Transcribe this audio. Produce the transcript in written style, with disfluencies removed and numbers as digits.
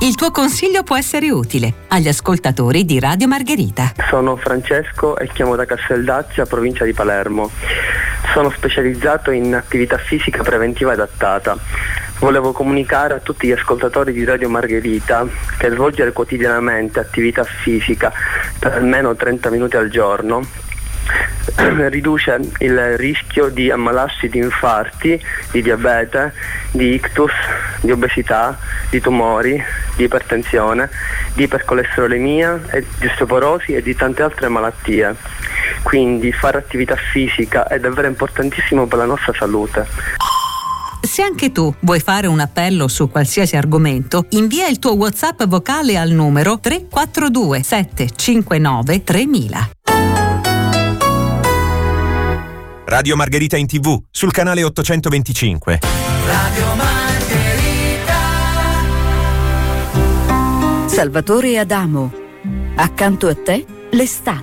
Il tuo consiglio può essere utile agli ascoltatori di Radio Margherita. Sono Francesco e chiamo da Casteldazia, provincia di Palermo. Sono specializzato in attività fisica preventiva adattata. Volevo comunicare a tutti gli ascoltatori di Radio Margherita che svolgere quotidianamente attività fisica per almeno 30 minuti al giorno riduce il rischio di ammalarsi di infarti, di diabete, di ictus, di obesità, di tumori, di ipertensione, di ipercolesterolemia, di osteoporosi e di tante altre malattie. Quindi fare attività fisica è davvero importantissimo per la nostra salute. Se anche tu vuoi fare un appello su qualsiasi argomento, invia il tuo WhatsApp vocale al numero 342 759 3000. Radio Margherita in TV, sul canale 825. Radio Margherita. Salvatore Adamo. Accanto a te, l'estate.